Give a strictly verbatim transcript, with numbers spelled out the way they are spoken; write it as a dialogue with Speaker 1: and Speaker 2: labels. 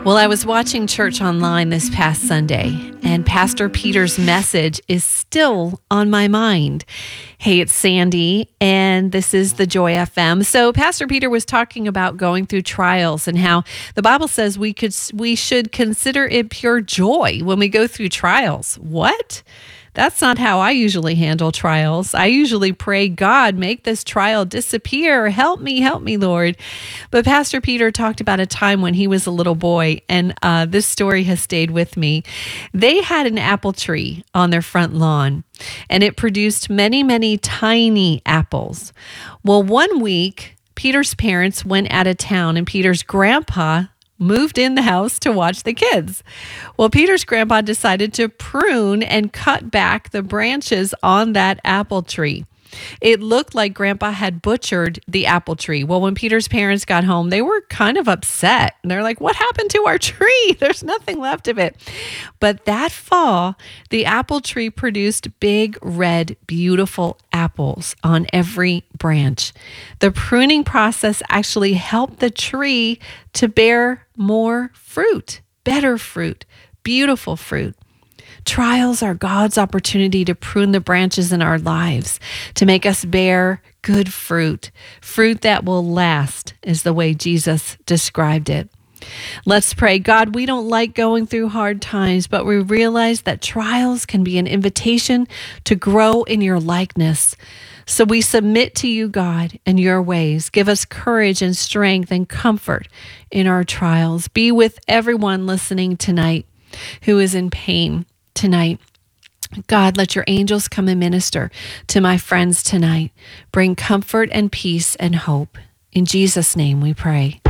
Speaker 1: Well, I was watching church online this past Sunday, and Pastor Peter's message is still on my mind. Hey, it's Sandy, and this is the Joy F M. So Pastor Peter was talking about going through trials and how the Bible says we could we should consider it pure joy when we go through trials. What? That's not how I usually handle trials. I usually pray, God, make this trial disappear. Help me, help me, Lord. But Pastor Peter talked about a time when he was a little boy, and uh, this story has stayed with me. They had an apple tree on their front lawn, and it produced many, many tiny apples. Well, one week, Peter's parents went out of town, and Peter's grandpa moved in the house to watch the kids. Well, Peter's grandpa decided to prune and cut back the branches on that apple tree. It looked like Grandpa had butchered the apple tree. Well, when Peter's parents got home, they were kind of upset. They're like, what happened to our tree? There's nothing left of it. But that fall, the apple tree produced big, red, beautiful apples on every branch. The pruning process actually helped the tree to bear more fruit, better fruit, beautiful fruit. Trials are God's opportunity to prune the branches in our lives, to make us bear good fruit, fruit that will last, is the way Jesus described it. Let's pray. God, we don't like going through hard times, but we realize that trials can be an invitation to grow in your likeness. So we submit to you, God, and your ways. Give us courage and strength and comfort in our trials. Be with everyone listening tonight who is in pain tonight. God, let your angels come and minister to my friends tonight. Bring comfort and peace and hope. In Jesus' name we pray.